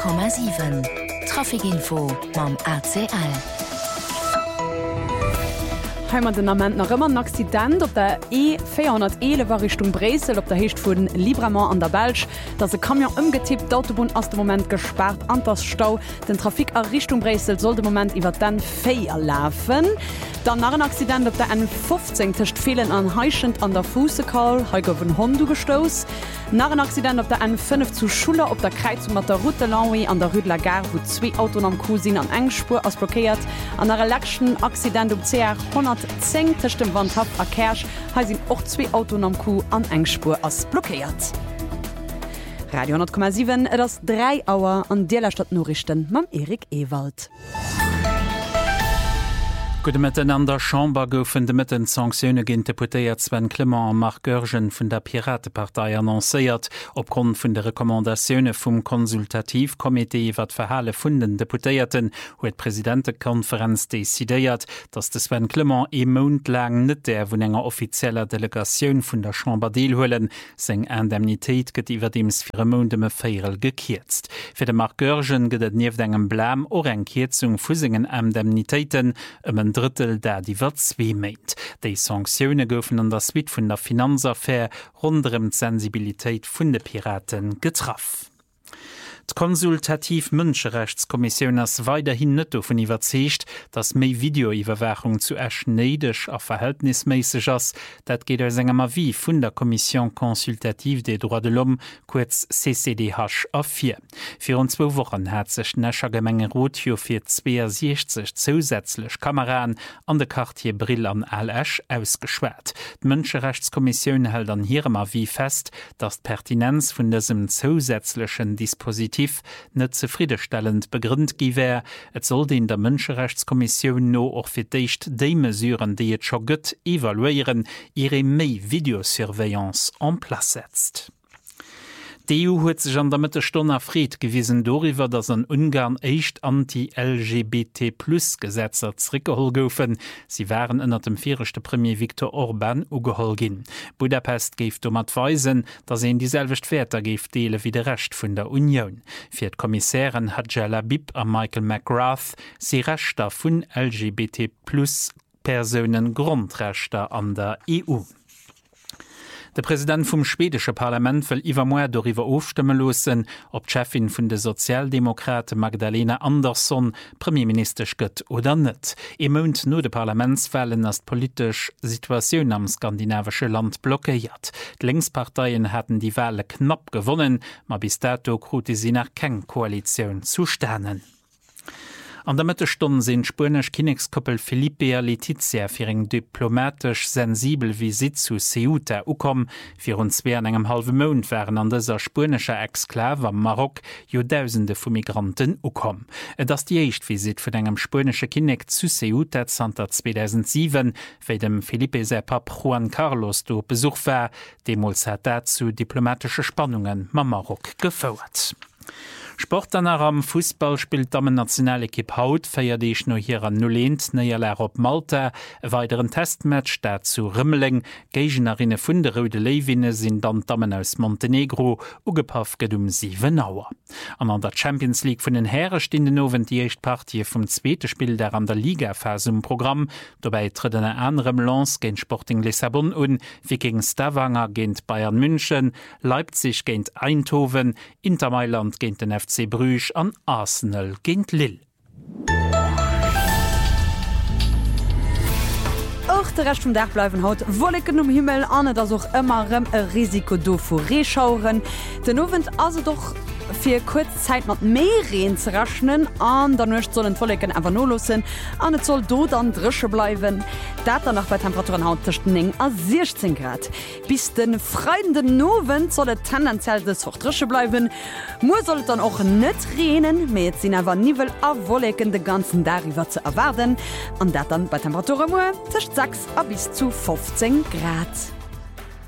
100,7 Trafikinfo mam ACL. Heimer den Amment nach ëmmer Accident op der E411 war Richtung Bresel op der Hecht vun Libramont an der Belsch, dat se Kamion ëmgetippt d'Autobahn ass dem Moment gesperrt an das Stau. Den Trafik a Richtung Bresel soll de Moment iwwer den Féier läfen. Dann nach een Accident op der N15 techt fehlen an Heichend an der Fusekal, ha gouf een Hondu gestos. Nach een Accident op der N5 zu Schule op der Kreizung mat der Route Lanwi an der Rue de la Gare, wo 2 Autos am Cousin an Engspur ass blockiert. An der Election Accident op CR 110 techt dem Wandhaft a Kersch ha sinn och 2 Autos am Ku an Engspur ass blockiert. Radio 10,7 et ass 3 Auer an Dielerstadt Norrichten mam Erik Ewald. Gute Mitten an der Chamber goufen de Mitten Sanktionune ginn Deputéiert Sven Clement an Marc Görgen vun der Piratepartei annoncéiert, opgrund vun de Rekommandaioune vum Konsultativkomitee iwwer d'Verhale vun den Deputéierten huet d'Präsidentekonferenz decidéiert, dats de Sven Clement Mondlang net der vun enger offizieller Delegatioun vun der Chamber deelhuelen, seng Indemnitéit gëtt iwwer dems fir Mondeme Féierel gekiertzt. Fir de Marc Görgen gëtt et nieef engem Blam or eng Kierzung vu segen Indemnitéiten Drittel der die Wirtswie meint. Die Sanktionen goufen an der Suite vun der Finanzaffaire runderem Sensibilitéit vun de Piraten getraff. Die Konsultativ-Mënscherechtskommission ass weiterhin net davon überzeugt, dass méi Videoiwwerwachung zu erschneidech a verhältnismäßig ass. Dat geht als enger wie vun der Kommission Konsultativ des Droits de l'Homme, kurz CCDH A4. 2 Wochen hat sech Nescher Gemenge Rotio fir 62 zusätzlich Kameraden an de Quartier Brill an LH ausgeschwert. Die Mënscherechtskommission hält an hirem wie fest, dass Pertinenz vun diesem zusätzlichen Dispositiv net zufriedenstellend begrünnt giwär. Et soll in der Mënscherechtskommission no och fir deicht déi mesuren, die et scho gëtt, evaluieren, ihre méi Videosurveillance en place setzt. Die EU huet sich an der Mittestunde Fried gewiesen doriwer, dass an Ungarn echt anti-LGBT+-Gesetzer zurückgehol goufen. Sie waren ënner dem vierchte Premier Viktor Orban ugehol gin. Budapest geft mat weisen, dass dieselbecht Väter geft deele wie de Recht vun der Union. Fir d Kommissären Hadja Labib a Michael McGrath sie Rechter vun LGBT+-Personen Grundrechter an der EU. Der Präsident vom schwedische Parlament will iwwermoer darüber aufstimmen lassen, ob Chefin von der Sozialdemokraten Magdalena Andersson Premierminister gëtt oder net. Im Mond nur de Parlamentswahlen as politisch Situation am skandinavische Land blockiert. Die Linksparteien hatten die Wahl knapp gewonnen, ma bis dato krute sie nach kein Koalition zu sternen. An der Mittestunde sind spanisch Kinexkoppel Felipe und Letizia für eng diplomatisch sensibel Visit zu Ceuta ukom. 2,5 Monate waren an dieser spanischer Exklave am Marok Tausende von Migranten ukom. Das die erste Visit von engem spanischen Kinek zu Ceuta seit 2007, weil dem Felipe sein Pap Juan Carlos do Besuch war. Demals hat dazu diplomatische Spannungen mit Marok gefordert. Sport am Fußball spielt Damen-Nationalequipe haut, feiert ich noch hier an Nullent, Neierler op Malta, weiteren Testmatch dazu Rümmeling, Gegnerinnen vun der Röde Lewinne sind dann Damen aus Montenegro, ugepafft 7 Auer. An der Champions League von den Herren stehen den Oven die Partie vom zweiten Spiel der an der Liga-Phase im Programm, dabei tritt eine andere Lens gegen Sporting Lissabon und wie gegen Stavanger gegen Bayern München, Leipzig gegen Eindhoven, Inter Mailand gegen den FC Bruges an Arsenal gegen Lille. Auch der Rest vom Tag bleiben haut Wolken um Himmel an, das auch immer ein Risiko do vor Rehschauren. Den Abend also doch für kurz Zeit mit mehr Regen zu rechnen, und dann sollen Wolken einfach nur losen, und es soll do dann drische bleiben. Das dann noch bei Temperaturen haut zwischen 16 Grad. Bis den freien Abend soll es tendenziell das auch drische bleiben. Nur soll es dann auch nicht regnen, aber jetzt sind aber Nivel auf Wolken den ganzen Tag über zu erwarten. Und das dann bei Temperaturen zwischen 6 bis zu 15 Grad.